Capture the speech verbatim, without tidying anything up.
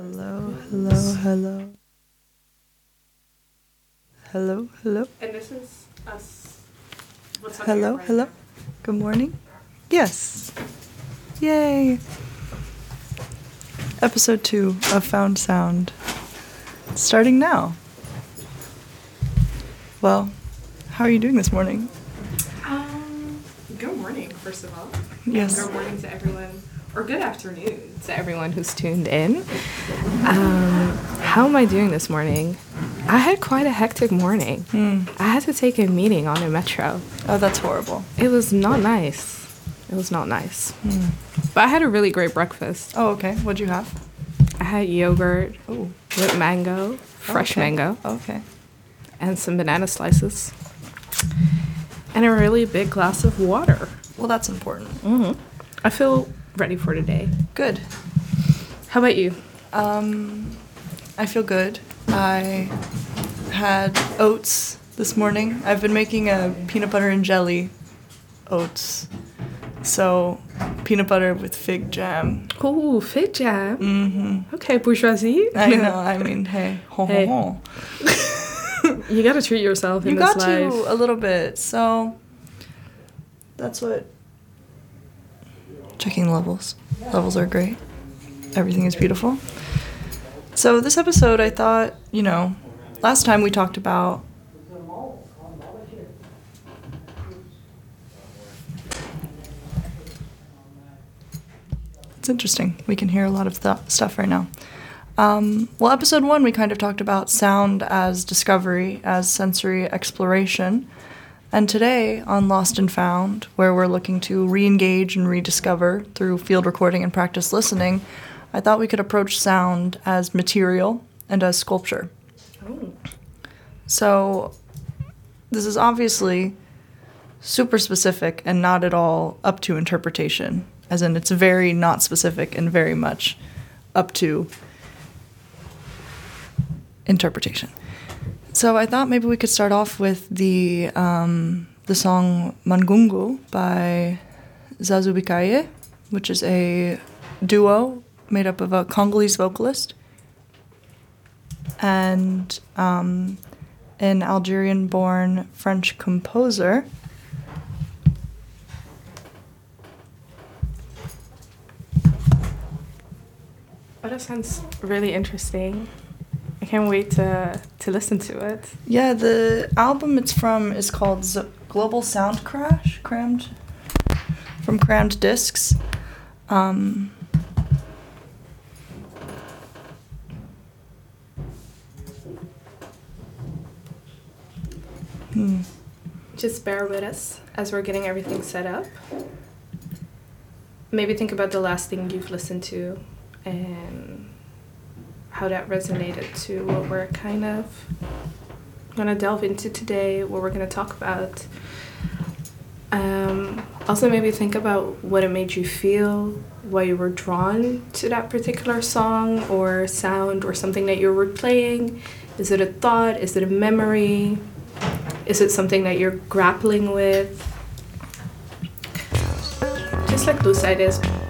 Hello, hello, hello. Hello, hello. And this is us. What's on Hello, right hello. now? Good morning. Yes. Yay. Episode two of Found Sound. Starting now. Well, how are you doing this morning? Um, good morning, first of all. Yes. And good morning to everyone, or good afternoon to everyone who's tuned in. Um, how am I doing this morning? I had quite a hectic morning. Hmm. I had to take a meeting on the metro. Oh, that's horrible. It was not nice. It was not nice. Hmm. But I had a really great breakfast. Oh, okay. What'd you have? I had yogurt Oh, with mango, fresh okay. mango, Okay. and some banana slices. And a really big glass of water. Well, that's important. Mm-hmm. I feel ready for today. Good. How about you? Um, I feel good. I had oats this morning. I've been making a peanut butter and jelly oats. So, peanut butter with fig jam. Oh, fig jam. Mm-hmm. Okay, bourgeoisie. I know. I mean, hey, ho Hey. ho ho. You gotta treat yourself in You this got life. to a little bit. So, that's what. Checking the levels. Levels are great. Everything is beautiful. So, this episode, I thought, you know, last time we talked about. It's interesting. We can hear a lot of th- stuff right now. Um, well, episode one, we kind of talked about sound as discovery, as sensory exploration. And today, on Lost and Found, where we're looking to re-engage and rediscover through field recording and practice listening, I thought we could approach sound as material and as sculpture. Oh. So, this is obviously super specific and not at all up to interpretation, as in it's very not specific and very much up to interpretation. So I thought maybe we could start off with the um, the song Mangungu by Zazubikaye, which is a duo made up of a Congolese vocalist and um, an Algerian-born French composer. Oh, that sounds really interesting. I can't wait to to listen to it. Yeah, the album it's from is called Z- Global Sound Crash, crammed from Crammed Discs. Um, hmm. Just bear with us as we're getting everything set up. Maybe think about the last thing you've listened to and how that resonated to what we're kind of going to delve into today, what we're going to talk about. Um, also, maybe think about what it made you feel, why you were drawn to that particular song or sound or something that you were playing. Is it a thought? Is it a memory? Is it something that you're grappling with? Just like loose ideas